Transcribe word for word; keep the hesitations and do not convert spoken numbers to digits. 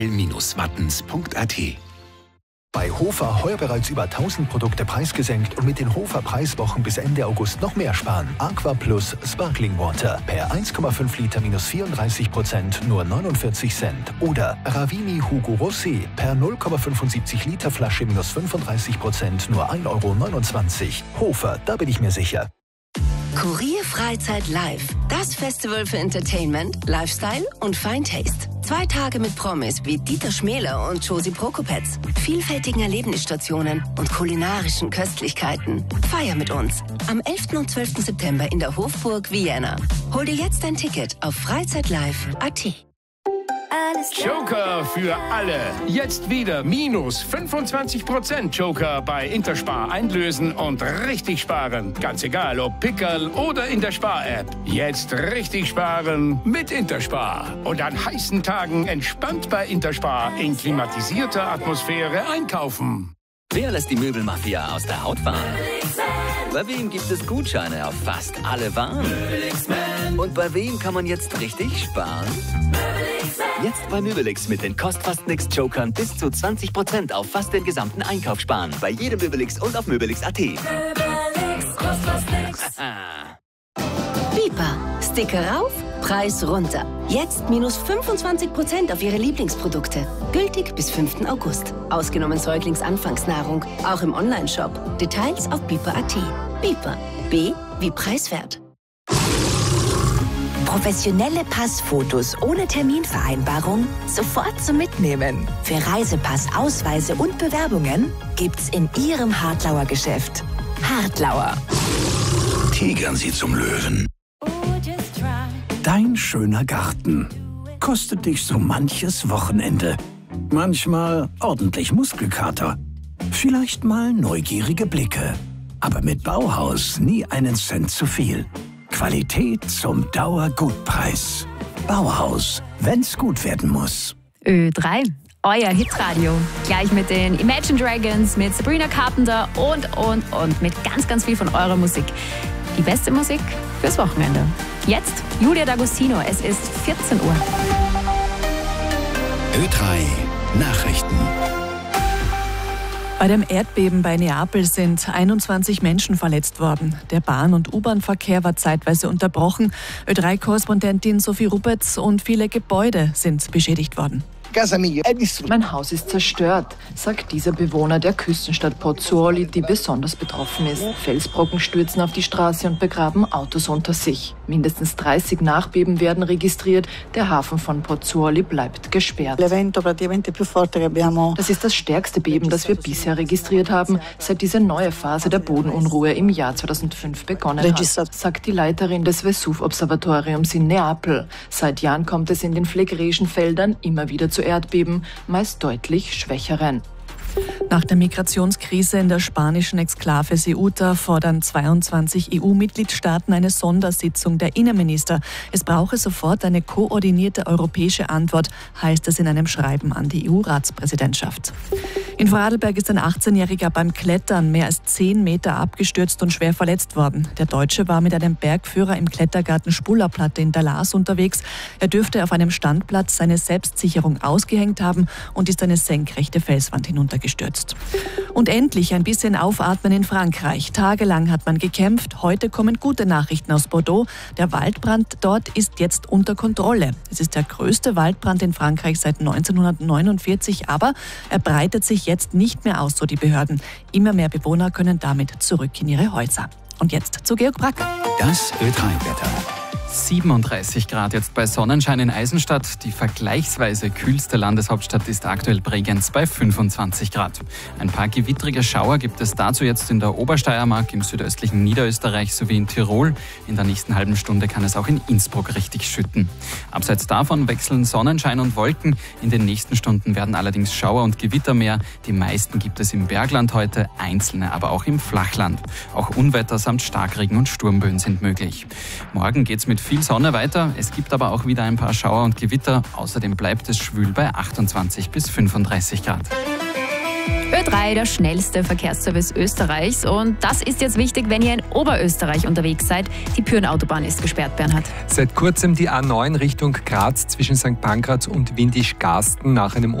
wattens punkt a t. Bei Hofer heuer bereits über tausend Produkte preisgesenkt und mit den Hofer Preiswochen bis Ende August noch mehr sparen. Aqua Plus Sparkling Water per eins Komma fünf Liter minus vierunddreißig Prozent nur neunundvierzig Cent. Oder Ravini Hugo Rosé per null Komma fünfundsiebzig Liter Flasche minus fünfunddreißig Prozent nur ein Euro neunundzwanzig. Hofer, da bin ich mir sicher. Kurier Freizeit Live. Das Festival für Entertainment, Lifestyle und Fine Taste. Zwei Tage mit Promis wie Dieter Schmäler und Josie Prokopetz, vielfältigen Erlebnisstationen und kulinarischen Köstlichkeiten. Feier mit uns am elften und zwölften September in der Hofburg Vienna. Hol dir jetzt dein Ticket auf freizeitlive punkt a t. Joker für alle. Jetzt wieder minus fünfundzwanzig Prozent Joker bei Interspar einlösen und richtig sparen. Ganz egal, ob Pickerl oder in der Spar-App. Jetzt richtig sparen mit Interspar. Und an heißen Tagen entspannt bei Interspar in klimatisierter Atmosphäre einkaufen. Wer lässt die Möbelmafia aus der Haut fahren? Bei wem gibt es Gutscheine auf fast alle Waren? Und bei wem kann man jetzt richtig sparen? Jetzt bei Möbelix mit den Kostfast-Nix-Jokern bis zu zwanzig Prozent auf fast den gesamten Einkauf sparen. Bei jedem Möbelix und auf möbelix punkt a t. Möbelix, Kostfast-Nix. Bipa. Sticker rauf, Preis runter. Jetzt minus fünfundzwanzig Prozent auf Ihre Lieblingsprodukte. Gültig bis fünften August. Ausgenommen Säuglingsanfangsnahrung. Auch im Onlineshop. Details auf bipa punkt a t. Bipa. B wie preiswert. Professionelle Passfotos ohne Terminvereinbarung sofort zum Mitnehmen. Für Reisepass, Ausweise und Bewerbungen gibt's in Ihrem Hartlauer Geschäft. Hartlauer. Tigern Sie zum Löwen. Dein schöner Garten kostet dich so manches Wochenende. Manchmal ordentlich Muskelkater. Vielleicht mal neugierige Blicke. Aber mit Bauhaus nie einen Cent zu viel. Qualität zum Dauergutpreis. Bauhaus, wenn's gut werden muss. Ö drei, euer Hitradio. Gleich mit den Imagine Dragons, mit Sabrina Carpenter und, und, und mit ganz, ganz viel von eurer Musik. Die beste Musik fürs Wochenende. Jetzt Julia D'Agostino, es ist vierzehn Uhr. Ö drei Nachrichten. Bei dem Erdbeben bei Neapel sind einundzwanzig Menschen verletzt worden. Der Bahn- und U-Bahn-Verkehr war zeitweise unterbrochen. Ö drei Korrespondentin Sophie Ruppertz und viele Gebäude sind beschädigt worden. Mein Haus ist zerstört, sagt dieser Bewohner der Küstenstadt Pozzuoli, die besonders betroffen ist. Felsbrocken stürzen auf die Straße und begraben Autos unter sich. Mindestens dreißig Nachbeben werden registriert. Der Hafen von Pozzuoli bleibt gesperrt. Das ist das stärkste Beben, das wir bisher registriert haben, seit diese neue Phase der Bodenunruhe im Jahr zweitausendfünf begonnen hat, sagt die Leiterin des Vesuv-Observatoriums in Neapel. Seit Jahren kommt es in den phlegräischen Feldern immer wieder zu Erdbeben, meist deutlich schwächeren. Nach der Migrationskrise in der spanischen Exklave Ceuta fordern zweiundzwanzig E U-Mitgliedstaaten eine Sondersitzung der Innenminister. Es brauche sofort eine koordinierte europäische Antwort, heißt es in einem Schreiben an die E U-Ratspräsidentschaft. In Vorarlberg ist ein achtzehnjähriger beim Klettern mehr als zehn Meter abgestürzt und schwer verletzt worden. Der Deutsche war mit einem Bergführer im Klettergarten Spullerplatte in Dallas unterwegs. Er dürfte auf einem Standplatz seine Selbstsicherung ausgehängt haben und ist eine senkrechte Felswand hinuntergestürzt. Und endlich ein bisschen aufatmen in Frankreich. Tagelang hat man gekämpft. Heute kommen gute Nachrichten aus Bordeaux. Der Waldbrand dort ist jetzt unter Kontrolle. Es ist der größte Waldbrand in Frankreich seit neunzehnhundertneunundvierzig, aber er breitet sich jetzt nicht mehr aus, so die Behörden. Immer mehr Bewohner können damit zurück in ihre Häuser. Und jetzt zu Georg Brack. Das Ö drei Wetter. siebenunddreißig Grad jetzt bei Sonnenschein in Eisenstadt. Die vergleichsweise kühlste Landeshauptstadt ist aktuell Bregenz bei fünfundzwanzig Grad. Ein paar gewittrige Schauer gibt es dazu jetzt in der Obersteiermark, im südöstlichen Niederösterreich sowie in Tirol. In der nächsten halben Stunde kann es auch in Innsbruck richtig schütten. Abseits davon wechseln Sonnenschein und Wolken. In den nächsten Stunden werden allerdings Schauer und Gewitter mehr. Die meisten gibt es im Bergland heute, einzelne aber auch im Flachland. Auch Unwetter samt Starkregen und Sturmböen sind möglich. Morgen geht's mit viel Sonne weiter. Es gibt aber auch wieder ein paar Schauer und Gewitter. Außerdem bleibt es schwül bei achtundzwanzig bis fünfunddreißig Grad. Ö drei, der schnellste Verkehrsservice Österreichs. Und das ist jetzt wichtig, wenn ihr in Oberösterreich unterwegs seid. Die Pyrenautobahn ist gesperrt, Bernhard. Seit kurzem die A neun Richtung Graz zwischen Sankt Pankraz und Windisch-Garsten nach einem